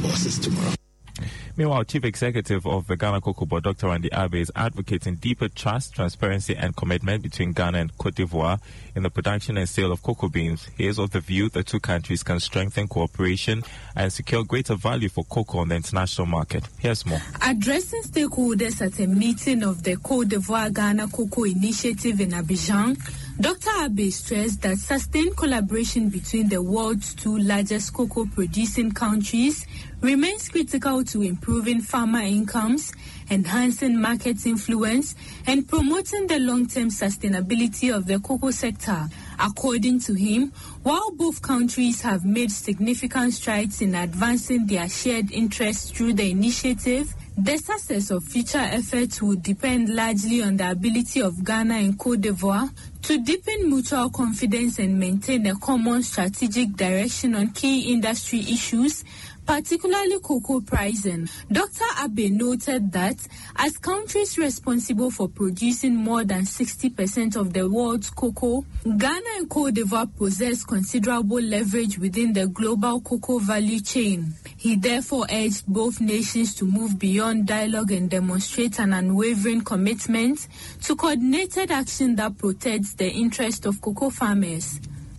bosses tomorrow. Meanwhile, Chief Executive of the Ghana Cocoa Board, Dr. Randy Abe, is advocating deeper trust, transparency and commitment between Ghana and Cote d'Ivoire in the production and sale of cocoa beans. He is of the view the two countries can strengthen cooperation and secure greater value for cocoa on the international market. Here's more. Addressing stakeholders at a meeting of the Cote d'Ivoire Ghana Cocoa Initiative in Abidjan, Dr. Abe stressed that sustained collaboration between the world's two largest cocoa producing countries remains critical to improving farmer incomes, enhancing market influence, and promoting the long-term sustainability of the cocoa sector. According to him, while both countries have made significant strides in advancing their shared interests through the initiative, the success of future efforts will depend largely on the ability of Ghana and Cote d'Ivoire to deepen mutual confidence and maintain a common strategic direction on key industry issues, particularly cocoa pricing. Dr. Abe noted that as countries responsible for producing more than 60% of the world's cocoa, Ghana and Cote d'Ivoire possess considerable leverage within the global cocoa value chain. He therefore urged both nations to move beyond dialogue and demonstrate an unwavering commitment to coordinated action that protects the interest of cocoa farmers.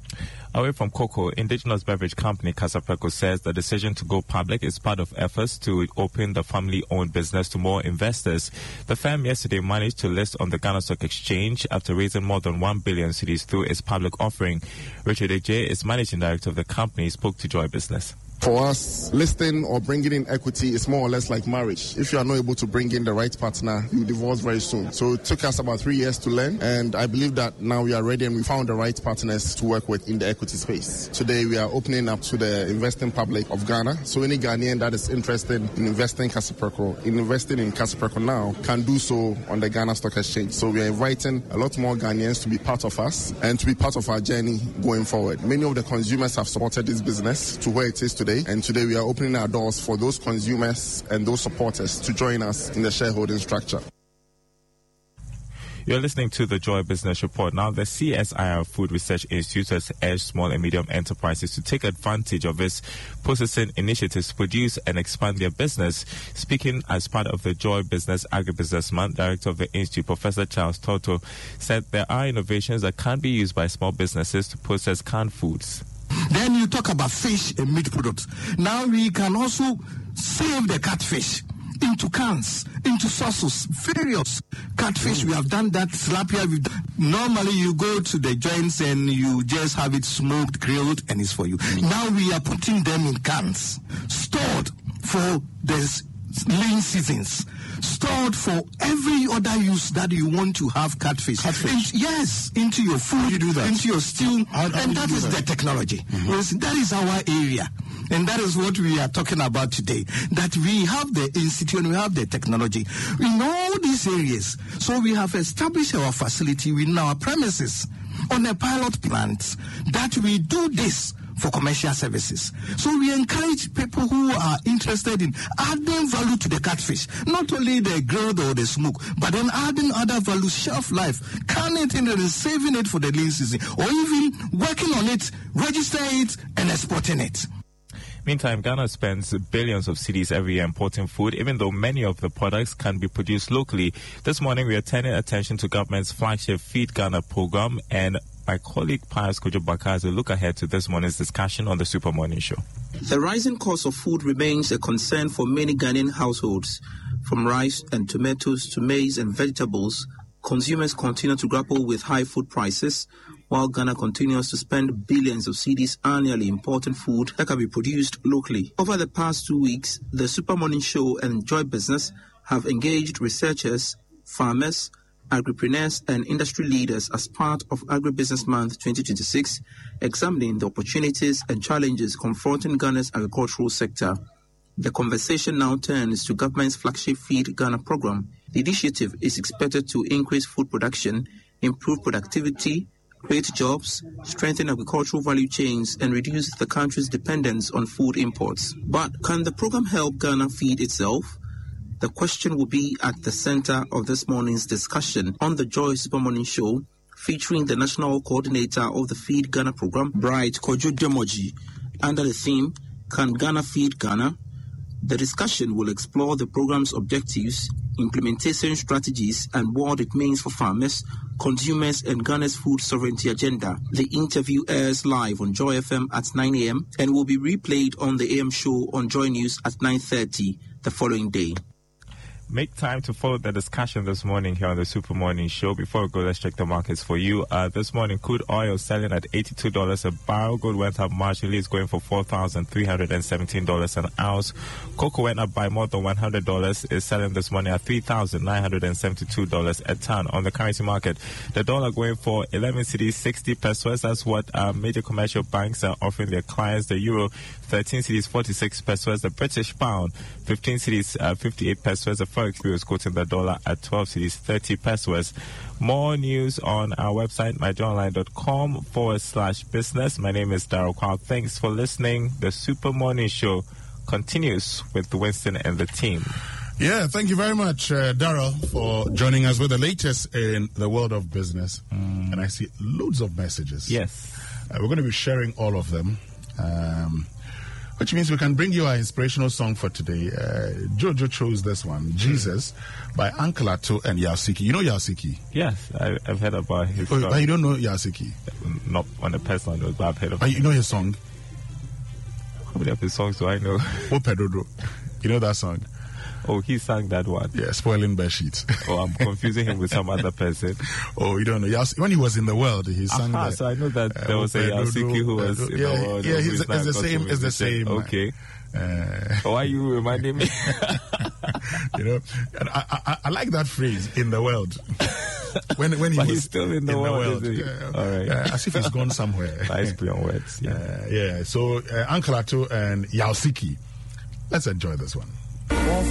Away from cocoa, indigenous beverage company Casapreco says the decision to go public is part of efforts to open the family-owned business to more investors. The firm yesterday managed to list on the Ghana Stock Exchange after raising more than 1 billion cedis through its public offering. Richard Ejay is managing director of the company, spoke to Joy Business. For us, listing or bringing in equity is more or less like marriage. If you are not able to bring in the right partner, you divorce very soon. So it took us about 3 years to learn, and I believe that now we are ready and we found the right partners to work with in the equity space. Today we are opening up to the investing public of Ghana. So any Ghanaian that is interested in investing in Casapreco now can do so on the Ghana Stock Exchange. So we are inviting a lot more Ghanaians to be part of us and to be part of our journey going forward. Many of the consumers have supported this business to where it is today. And today we are opening our doors for those consumers and those supporters to join us in the shareholding structure. You're listening to the Joy Business Report. Now, the CSIR Food Research Institute has urged small and medium enterprises to take advantage of its processing initiatives to produce and expand their business. Speaking as part of the Joy Business Agribusiness Month, Director of the Institute, Professor Charles Toto, said there are innovations that can be used by small businesses to process canned foods. Then you talk about fish and meat products. Now we can also save the catfish into cans, into sauces, various catfish. We have done that. Tilapia. Normally you go to the joints and you just have it smoked, grilled, and it's for you. Now we are putting them in cans, stored for the lean seasons, stored for every other use that you want to have catfish. Yes, into your food, you do that. Into your stew, and that is the technology. Mm-hmm. That is our area. And that is what we are talking about today, that we have the institute and we have the technology in all these areas. So we have established our facility within our premises on a pilot plant that we do this for commercial services. So we encourage people who are interested in adding value to the catfish, not only the grilled or the smoke, but then adding other value, shelf life, canning it and saving it for the lean season, or even working on it, registering it, and exporting it. Meantime, Ghana spends billions of cedis every year importing food, even though many of the products can be produced locally. This morning, we are turning attention to government's flagship Feed Ghana program, and my colleague Pius Kojo-Baka has a look ahead to this morning's discussion on the Super Morning Show. The rising cost of food remains a concern for many Ghanaian households. From rice and tomatoes to maize and vegetables, consumers continue to grapple with high food prices, while Ghana continues to spend billions of cedis annually importing food that can be produced locally. Over the past 2 weeks, the Super Morning Show and Joy Business have engaged researchers, farmers, agripreneurs and industry leaders as part of Agribusiness Month 2026, examining the opportunities and challenges confronting Ghana's agricultural sector. The conversation now turns to government's flagship Feed Ghana program. The initiative is expected to increase food production, improve productivity, create jobs, strengthen agricultural value chains, and reduce the country's dependence on food imports. But can the program help Ghana feed itself? The question will be at the center of this morning's discussion on the Joy Super Morning Show, featuring the national coordinator of the Feed Ghana program, Bright Kojo Demoji, under the theme, Can Ghana Feed Ghana? The discussion will explore the program's objectives, implementation strategies, and what it means for farmers, consumers, and Ghana's food sovereignty agenda. The interview airs live on Joy FM at 9 a.m. and will be replayed on the AM show on Joy News at 9:30 the following day. Make time to follow the discussion this morning here on the Super Morning Show. Before we go, let's check the markets for you. This morning, crude oil selling at $82 a barrel. Gold went up marginally. It's going for $4,317 an ounce. Cocoa went up by more than $100. It's selling this morning at $3,972 a ton. On the currency market, the dollar going for 11 cedis, 60 pesos. That's what major commercial banks are offering their clients. The euro, 13 cedis, 46 pesos. The British pound, 15 cedis, 58 pesos. The Forex Bureau is quoting the dollar at 12 cedis, 30 pesos. More news on our website, myjoyonline.com/business. My name is Darryl Kwao. Thanks for listening. The Super Morning Show continues with Winston and the team. Yeah, thank you very much, Darryl, for joining us with the latest in the world of business. And I see loads of messages. Yes. We're going to be sharing all of them. Which means we can bring you our inspirational song for today. Jojo chose this one, Jesus, by Uncle Ato and Yaosiki. You know Yaosiki? Yes, I've heard about his song. song. But you don't know Yaosiki? Not on a personal note, but I've heard of it. You know his song? How many of his songs do I know? Oh, Pedro. You know that song? Oh, he sang that one. Yeah, Spoiling Bed Sheets. Oh, I'm confusing him with some other person. Oh, you don't know. When he was in the world, he sang that. So I know that there was a Yaosiki who was in the world. Yeah, it's the same. Okay. Why are you reminding me? You know, I like that phrase, in the world. When he was he's still in the world. All right. As if he's gone somewhere. Nice play on words. Yeah. So, Uncle Ato and Yaosiki. Let's enjoy this one.